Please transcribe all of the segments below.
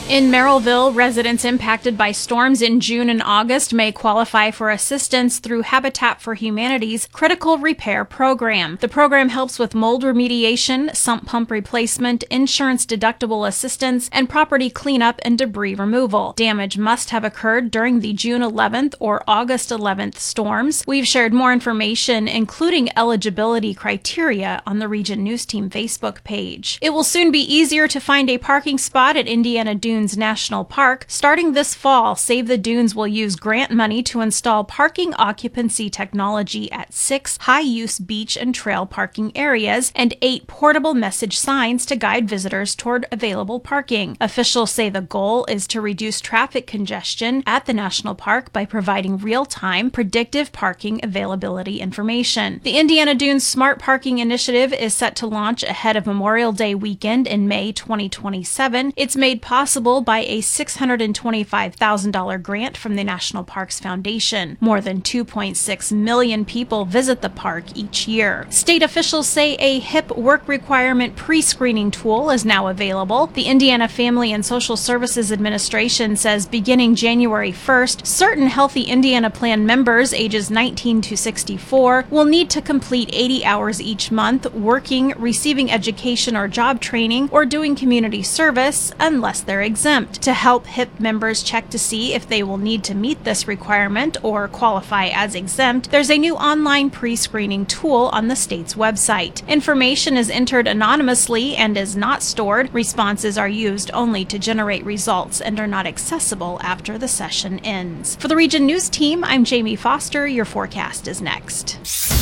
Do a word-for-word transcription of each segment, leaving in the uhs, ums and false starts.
In Merrillville, residents impacted by storms in June and August may qualify for assistance through Habitat for Humanity's Critical Repair Program. The program helps with mold remediation, sump pump replacement, insurance deductible assistance, and property cleanup and debris removal. Damage must have occurred during the June eleventh or August eleventh storms. We've shared more information, including eligibility criteria, on the Region News Team Facebook page. It will soon be easier to find a parking spot at Indiana Dunes National Park. Starting this fall, Save the Dunes will use grant money to install parking occupancy technology at six high-use beach and trail parking areas and eight portable message signs to guide visitors toward available parking. Officials say the goal is to reduce traffic congestion at the national park by providing real-time, predictive parking availability information. The Indiana Dunes Smart Parking Initiative is set to launch ahead of Memorial Day weekend in May twenty twenty-seven. It's made possible by a six hundred twenty-five thousand dollars grant from the National Parks Foundation. More than two point six million people visit the park each year. State officials say a HIP work requirement pre-screening tool is now available. The Indiana Family and Social Services Administration says beginning January first, certain Healthy Indiana Plan members ages nineteen to sixty-four will need to complete eighty hours each month working, receiving education or job training, or doing community service unless they're exempt. To help HIP members check to see if they will need to meet this requirement or qualify as exempt, there's a new online pre-screening tool on the state's website. Information is entered anonymously and is not stored. Responses are used only to generate results and are not accessible after the session ends. For the Region News Team, I'm Jamie Foster. Your forecast is next.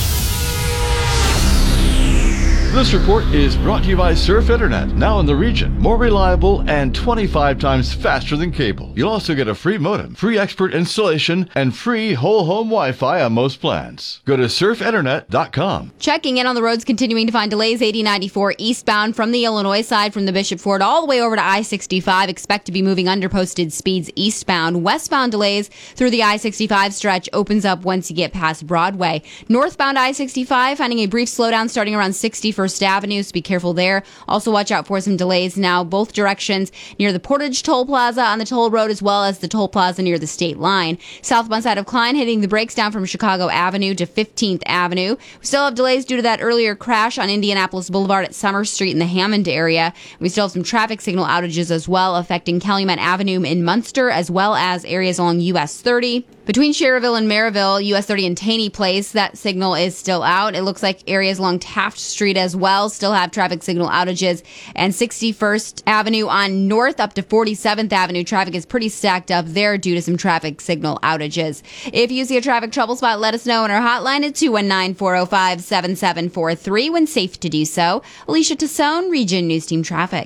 This report is brought to you by Surf Internet, now in the region, more reliable and twenty-five times faster than cable. You'll also get a free modem, free expert installation, and free whole home Wi-Fi on most plans. Go to surf internet dot com. Checking in on the roads, continuing to find delays. eighty ninety-four eastbound from the Illinois side from the Bishop Ford all the way over to I sixty-five. Expect to be moving under posted speeds eastbound. Westbound delays through the I sixty-five stretch opens up once you get past Broadway. Northbound I sixty-five finding a brief slowdown starting around sixty-first Avenue, so be careful there. Also watch out for some delays now both directions near the Portage Toll Plaza on the toll road as well as the toll plaza near the state line. Southbound side of Klein hitting the brakes down from Chicago Avenue to fifteenth Avenue. We still have delays due to that earlier crash on Indianapolis Boulevard at Summer Street in the Hammond area. We still have some traffic signal outages as well affecting Calumet Avenue in Munster as well as areas along U S thirty. Between Cherryville and Maryville, U S thirty and Taney Place, that signal is still out. It looks like areas along Taft Street as well still have traffic signal outages. And sixty-first Avenue on north up to forty-seventh Avenue, traffic is pretty stacked up there due to some traffic signal outages. If you see a traffic trouble spot, let us know on our hotline at two one nine, four oh five, seven seven four three when safe to do so. Alicia Tassone, Region News Team Traffic.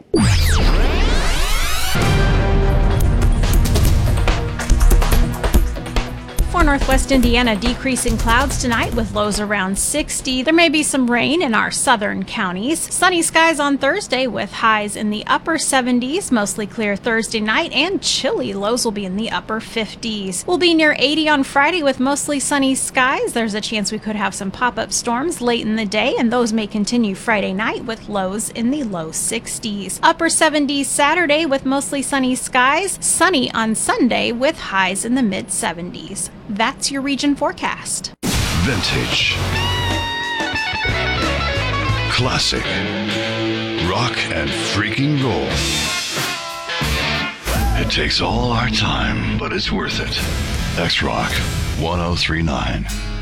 For Northwest Indiana, decreasing clouds tonight with lows around sixty. There may be some rain in our southern counties. Sunny skies on Thursday with highs in the upper seventies, mostly clear Thursday night, and chilly. Lows will be in the upper fifties. We'll be near eighty on Friday with mostly sunny skies. There's a chance we could have some pop-up storms late in the day, and those may continue Friday night with lows in the low sixties. Upper seventies Saturday with mostly sunny skies. Sunny on Sunday with highs in the mid seventies. That's your region forecast. Vintage. Classic. Rock and freaking roll. It takes all our time, but it's worth it. X-Rock one oh three nine.